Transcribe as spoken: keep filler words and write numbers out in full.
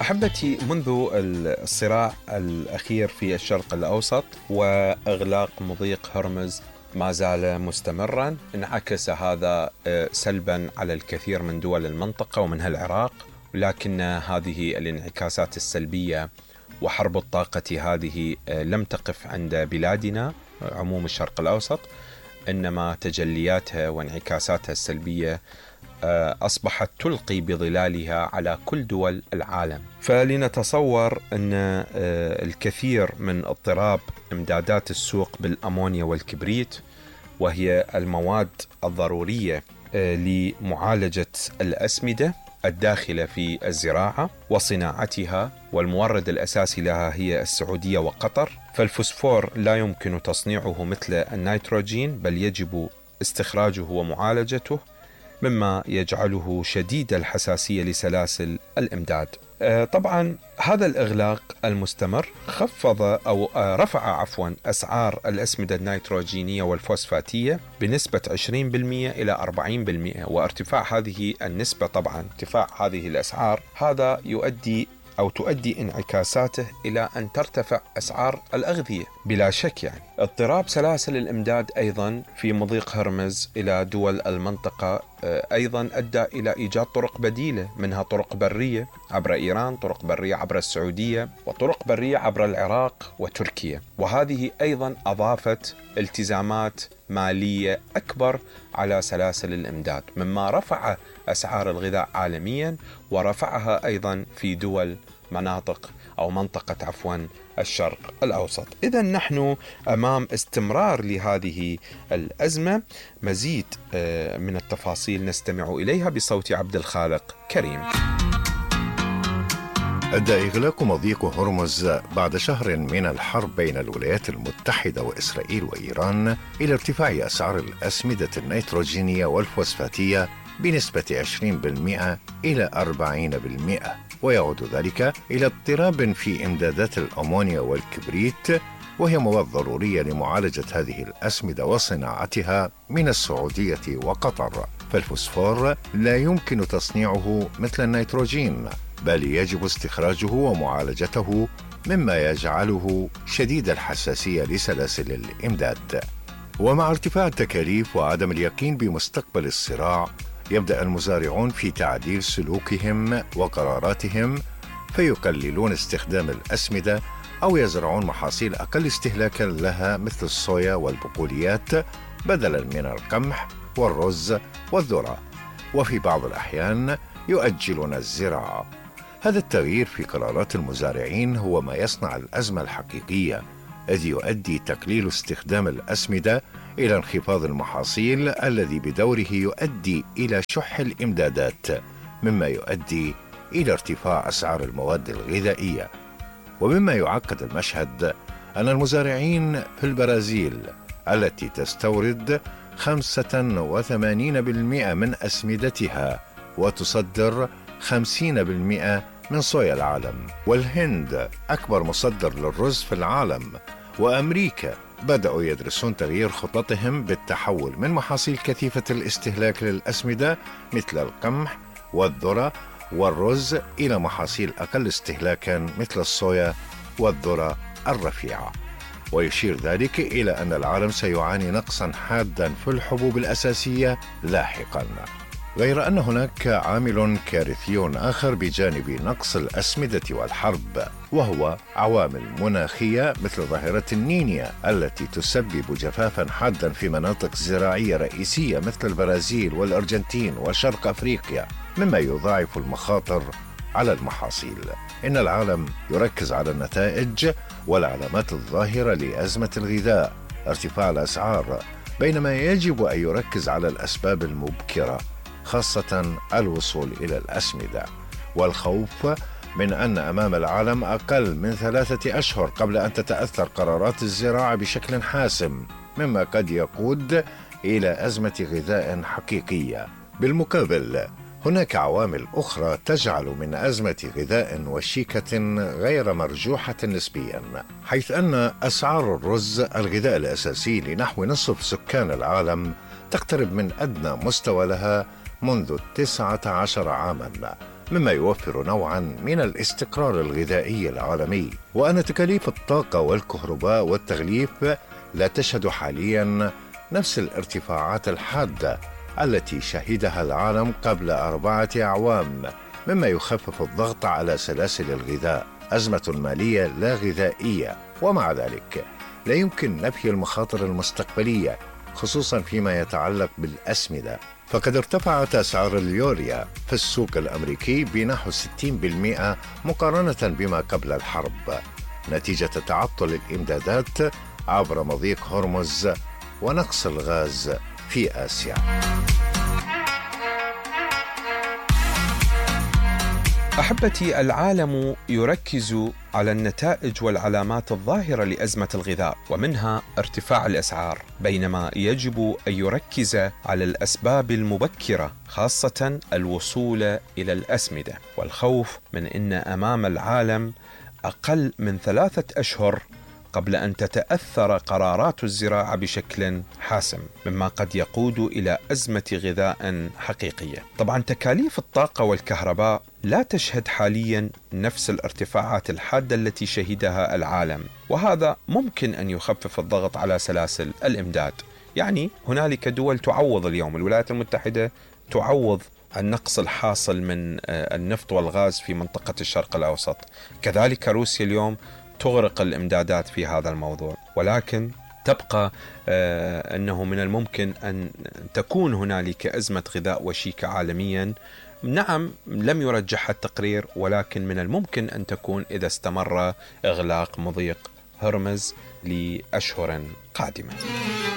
أحبتي، منذ الصراع الأخير في الشرق الأوسط وإغلاق مضيق هرمز ما زال مستمرا، انعكس هذا سلبا على الكثير من دول المنطقة ومنها العراق، ولكن هذه الانعكاسات السلبية وحرب الطاقة هذه لم تقف عند بلادنا عموم الشرق الأوسط، إنما تجلياتها وانعكاساتها السلبية أصبحت تلقي بظلالها على كل دول العالم. فلنتصور أن الكثير من اضطراب إمدادات السوق بالأمونيا والكبريت، وهي المواد الضرورية لمعالجة الأسمدة الداخلة في الزراعة وصناعتها، والمورد الأساسي لها هي السعودية وقطر. فالفوسفور لا يمكن تصنيعه مثل النيتروجين، بل يجب استخراجه ومعالجته، مما يجعله شديد الحساسية لسلاسل الإمداد. طبعا هذا الإغلاق المستمر خفض أو رفع عفوا أسعار الأسمدة النيتروجينية والفوسفاتية بنسبة عشرين بالمئة إلى أربعين بالمئة، وارتفاع هذه النسبة طبعا ارتفاع هذه الأسعار هذا يؤدي أو تؤدي انعكاساته إلى أن ترتفع أسعار الأغذية بلا شك. يعني اضطراب سلاسل الإمداد أيضا في مضيق هرمز إلى دول المنطقة أيضا أدى إلى إيجاد طرق بديلة، منها طرق برية عبر إيران، طرق برية عبر السعودية، وطرق برية عبر العراق وتركيا، وهذه أيضا أضافت التزامات مالية أكبر على سلاسل الإمداد، مما رفع أسعار الغذاء عالميا ورفعها أيضا في دول مناطق أو منطقة عفوا الشرق الأوسط. إذن نحن أمام استمرار لهذه الأزمة. مزيد من التفاصيل نستمع إليها بصوت عبد الخالق كريم. أدى إغلاق مضيق هرمز بعد شهر من الحرب بين الولايات المتحدة وإسرائيل وإيران إلى ارتفاع أسعار الأسمدة النيتروجينية والفوسفاتية بنسبة عشرين بالمئة إلى أربعين بالمئة، ويعود ذلك إلى اضطراب في إمدادات الأمونيا والكبريت، وهي مواد ضرورية لمعالجة هذه الأسمدة وصناعتها من السعودية وقطر. فالفوسفور لا يمكن تصنيعه مثل النيتروجين، بل يجب استخراجه ومعالجته، مما يجعله شديد الحساسية لسلاسل الإمداد. ومع ارتفاع التكاليف وعدم اليقين بمستقبل الصراع، يبدأ المزارعون في تعديل سلوكهم وقراراتهم، فيقللون استخدام الأسمدة أو يزرعون محاصيل أقل استهلاكا لها مثل الصويا والبقوليات بدلا من القمح والرز والذرة، وفي بعض الأحيان يؤجلون الزراعة. هذا التغيير في قرارات المزارعين هو ما يصنع الأزمة الحقيقية، إذ يؤدي تقليل استخدام الأسمدة إلى انخفاض المحاصيل، الذي بدوره يؤدي إلى شح الإمدادات، مما يؤدي إلى ارتفاع أسعار المواد الغذائية. ومما يعقد المشهد أن المزارعين في البرازيل التي تستورد خمسة وثمانين بالمئة من أسمدتها وتصدر خمسين بالمئة من صويا العالم، والهند أكبر مصدر للرز في العالم، وأمريكا بدأوا يدرسون تغيير خططهم بالتحول من محاصيل كثيفة الاستهلاك للأسمدة مثل القمح والذرة والرز إلى محاصيل أقل استهلاكا مثل الصويا والذرة الرفيعة. ويشير ذلك إلى أن العالم سيعاني نقصا حادا في الحبوب الأساسية لاحقا. غير أن هناك عامل كارثي آخر بجانب نقص الأسمدة والحرب، وهو عوامل مناخية مثل ظاهرة النينيا التي تسبب جفافا حادا في مناطق زراعية رئيسية مثل البرازيل والأرجنتين وشرق أفريقيا، مما يضاعف المخاطر على المحاصيل. إن العالم يركز على النتائج والعلامات الظاهرة لأزمة الغذاء، ارتفاع الأسعار، بينما يجب أن يركز على الأسباب المبكرة، خاصة الوصول إلى الأسمدة. والخوف من أن أمام العالم أقل من ثلاثة أشهر قبل أن تتأثر قرارات الزراعة بشكل حاسم، مما قد يقود إلى أزمة غذاء حقيقية. بالمقابل، هناك عوامل أخرى تجعل من أزمة غذاء وشيكة غير مرجوحة نسبيا، حيث أن أسعار الرز الغذاء الأساسي لنحو نصف سكان العالم تقترب من أدنى مستوى لها منذ تسعة عشر عاما، مما يوفر نوعا من الاستقرار الغذائي العالمي، وأن تكاليف الطاقة والكهرباء والتغليف لا تشهد حاليا نفس الارتفاعات الحادة التي شهدها العالم قبل أربعة أعوام، مما يخفف الضغط على سلاسل الغذاء. أزمة مالية لا غذائية، ومع ذلك لا يمكن نفي المخاطر المستقبلية، خصوصا فيما يتعلق بالأسمدة، فقد ارتفعت أسعار اليوريا في السوق الأمريكي بنحو ستين بالمئة مقارنة بما قبل الحرب، نتيجة تعطل الإمدادات عبر مضيق هرمز ونقص الغاز في آسيا. أحبتي، العالم يركز على النتائج والعلامات الظاهرة لأزمة الغذاء، ومنها ارتفاع الأسعار، بينما يجب أن يركز على الأسباب المبكرة، خاصة الوصول إلى الأسمدة، والخوف من أن أمام العالم أقل من ثلاثة أشهر قبل أن تتأثر قرارات الزراعة بشكل حاسم، مما قد يقود إلى أزمة غذاء حقيقية. طبعا تكاليف الطاقة والكهرباء لا تشهد حاليا نفس الارتفاعات الحادة التي شهدها العالم، وهذا ممكن أن يخفف الضغط على سلاسل الإمداد. يعني هنالك دول تعوض اليوم، الولايات المتحدة تعوض النقص الحاصل من النفط والغاز في منطقة الشرق الأوسط، كذلك روسيا اليوم تغرق الإمدادات في هذا الموضوع، ولكن تبقى آه أنه من الممكن أن تكون هنالك أزمة غذاء وشيكة عالميا. نعم، لم يرجحها التقرير، ولكن من الممكن أن تكون إذا استمر إغلاق مضيق هرمز لأشهر قادمة.